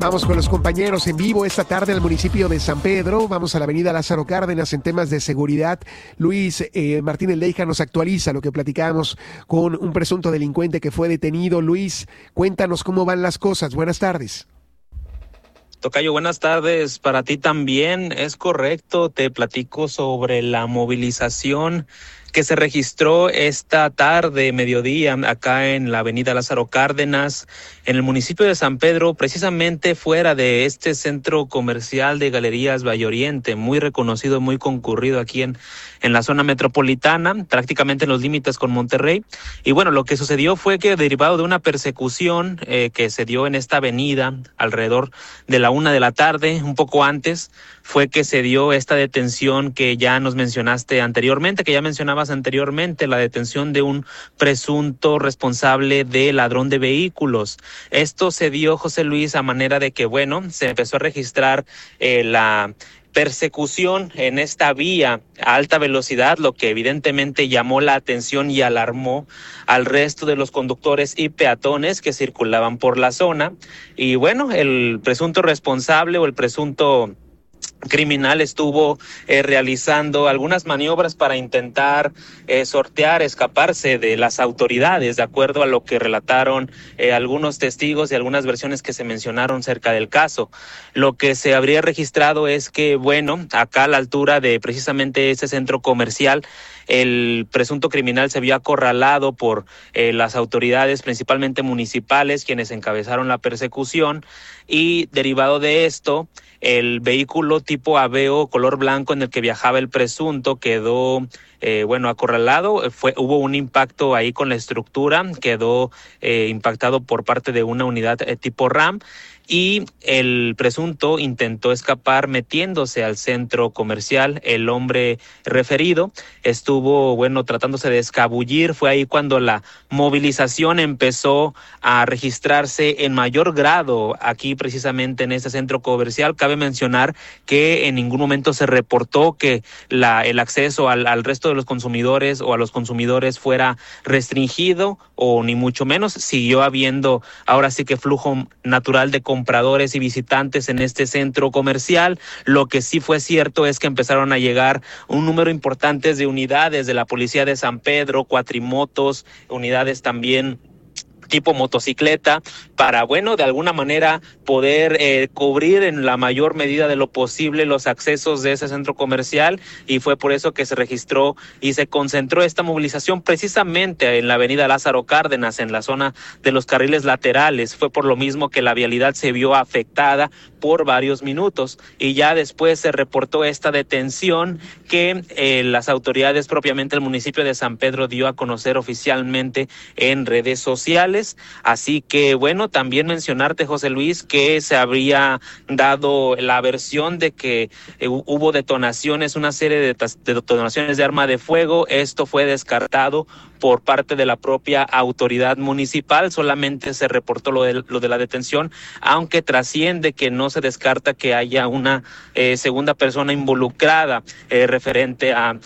Vamos con los compañeros en vivo esta tarde al municipio de San Pedro. Vamos a la avenida Lázaro Cárdenas en temas de seguridad. Luis Martínez Leija nos actualiza lo que platicábamos con un presunto delincuente que fue detenido. Luis, cuéntanos cómo van las cosas. Buenas tardes. Tocayo, buenas tardes para ti también. Es correcto, te platico sobre la movilización que se registró esta tarde, mediodía, acá en la avenida Lázaro Cárdenas, en el municipio de San Pedro, precisamente fuera de este centro comercial de Galerías Valle Oriente, muy reconocido, muy concurrido aquí en la zona metropolitana, prácticamente en los límites con Monterrey. Y bueno, lo que sucedió fue que derivado de una persecución que se dio en esta avenida alrededor de la 1 de la tarde, un poco antes, fue que se dio esta detención que ya nos mencionaste anteriormente, que ya mencionabas anteriormente, la detención de un presunto responsable de ladrón de vehículos. Esto se dio, José Luis, a manera de que, bueno, se empezó a registrar la persecución en esta vía a alta velocidad, lo que evidentemente llamó la atención y alarmó al resto de los conductores y peatones que circulaban por la zona. Y bueno, el presunto responsable o el presunto criminal estuvo realizando algunas maniobras para intentar escaparse de las autoridades, de acuerdo a lo que relataron algunos testigos y algunas versiones que se mencionaron cerca del caso. Lo que se habría registrado es que, bueno, acá a la altura de precisamente ese centro comercial, el presunto criminal se vio acorralado por las autoridades, principalmente municipales, quienes encabezaron la persecución, y derivado de esto, el vehículo tipo Aveo color blanco en el que viajaba el presunto quedó acorralado. Hubo un impacto ahí con la estructura, quedó impactado por parte de una unidad tipo RAM, y el presunto intentó escapar metiéndose al centro comercial. El hombre referido estuvo, tratándose de escabullir. Fue ahí cuando la movilización empezó a registrarse en mayor grado aquí precisamente en este centro comercial. Cabe mencionar que en ningún momento se reportó que el acceso al resto de los consumidores o a los consumidores fuera restringido, o ni mucho menos. Siguió habiendo ahora sí que flujo natural de compradores y visitantes en este centro comercial. Lo que sí fue cierto es que empezaron a llegar un número importante de unidades de la policía de San Pedro, cuatrimotos, unidades también tipo motocicleta, para, de alguna manera poder cubrir en la mayor medida de lo posible los accesos de ese centro comercial, y fue por eso que se registró y se concentró esta movilización precisamente en la avenida Lázaro Cárdenas, en la zona de los carriles laterales. Fue por lo mismo que la vialidad se vio afectada por varios minutos, y ya después se reportó esta detención que las autoridades, propiamente el municipio de San Pedro, dio a conocer oficialmente en redes sociales. Así que también mencionarte, José Luis, que se habría dado la versión de que hubo detonaciones, una serie de detonaciones de arma de fuego. Esto fue descartado por parte de la propia autoridad municipal. Solamente se reportó lo de la detención, aunque trasciende que no se descarta que haya una segunda persona involucrada referente a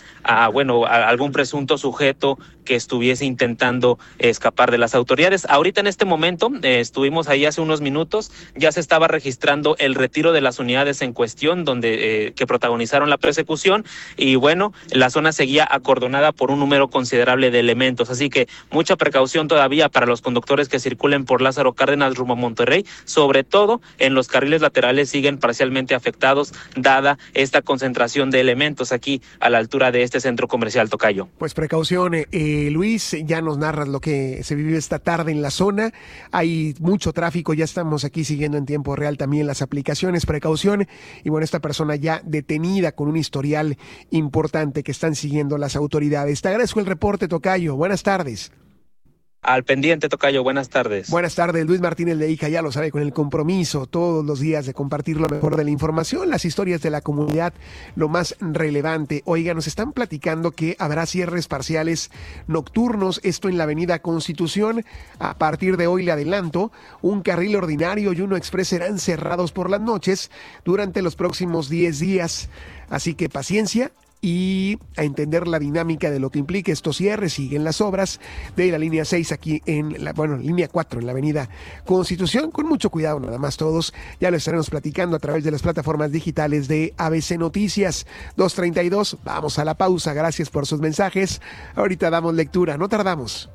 algún presunto sujeto que estuviese intentando escapar de las autoridades. Ahorita en este momento, estuvimos ahí hace unos minutos, ya se estaba registrando el retiro de las unidades en cuestión que protagonizaron la persecución, y la zona seguía acordonada por un número considerable de elementos. Así que mucha precaución todavía para los conductores que circulen por Lázaro Cárdenas rumbo a Monterrey, sobre todo en los carriles laterales siguen parcialmente afectados, dada esta concentración de elementos aquí a la altura de este centro comercial, Tocayo. Pues precaución, Luis, ya nos narras lo que se vivió esta tarde en la zona. Hay mucho tráfico, ya estamos aquí siguiendo en tiempo real también las aplicaciones, precaución. Y esta persona ya detenida con un historial importante que están siguiendo las autoridades. Te agradezco el reporte, Tocayo. Buenas tardes. Al pendiente, Tocayo, buenas tardes. Buenas tardes, Luis Martínez Leija, ya lo sabe, con el compromiso todos los días de compartir lo mejor de la información, las historias de la comunidad, lo más relevante. Oiga, nos están platicando que habrá cierres parciales nocturnos, esto en la avenida Constitución. A partir de hoy le adelanto, un carril ordinario y uno exprés serán cerrados por las noches durante los próximos 10 días. Así que paciencia, y a entender la dinámica de lo que implica estos cierres. Siguen las obras de la línea 6 aquí línea 4 en la avenida Constitución. Con mucho cuidado nada más todos. Ya lo estaremos platicando a través de las plataformas digitales de ABC Noticias. 2:32, vamos a la pausa. Gracias por sus mensajes. Ahorita damos lectura, no tardamos.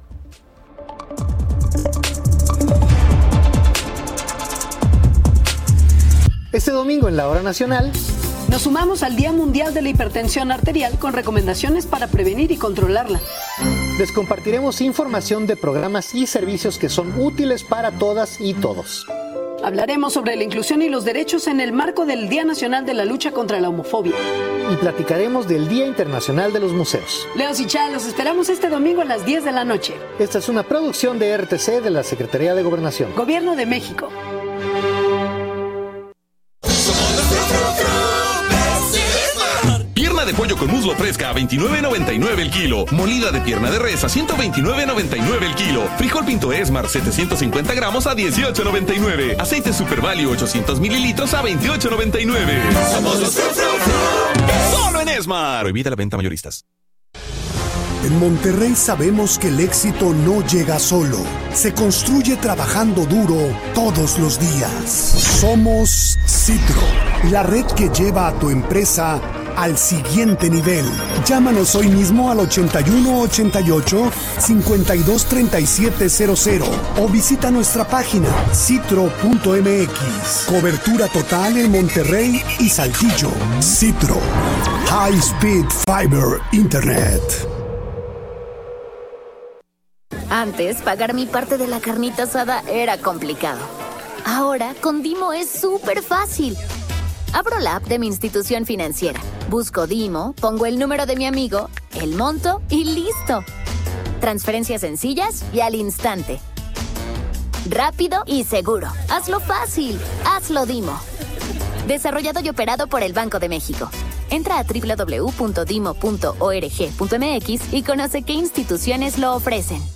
Este domingo en la Hora Nacional nos sumamos al Día Mundial de la Hipertensión Arterial con recomendaciones para prevenir y controlarla. Les compartiremos información de programas y servicios que son útiles para todas y todos. Hablaremos sobre la inclusión y los derechos en el marco del Día Nacional de la Lucha contra la Homofobia. Y platicaremos del Día Internacional de los Museos. Leos y Chá, los esperamos este domingo a las 10 de la noche. Esta es una producción de RTC de la Secretaría de Gobernación. Gobierno de México. Pierna de pollo con muslo fresca a $29.99 el kilo. Molida de pierna de res a $129.99 el kilo. Frijol pinto Esmar 750 gramos a $18.99. Aceite Super Value 800 mililitros a $28.99. Somos los Solo en Esmar. Prohibida la venta mayoristas. En Monterrey sabemos que el éxito no llega solo. Se construye trabajando duro todos los días. Somos Citro, la red que lleva a tu empresa al siguiente nivel. Llámanos hoy mismo al 8188-523700 o visita nuestra página citro.mx. Cobertura total en Monterrey y Saltillo. Citro, High Speed Fiber Internet. Antes, pagar mi parte de la carnita asada era complicado. Ahora, con Dimo es súper fácil. Abro la app de mi institución financiera, busco Dimo, pongo el número de mi amigo, el monto y listo. Transferencias sencillas y al instante. Rápido y seguro. Hazlo fácil. Hazlo Dimo. Desarrollado y operado por el Banco de México. Entra a www.dimo.org.mx y conoce qué instituciones lo ofrecen.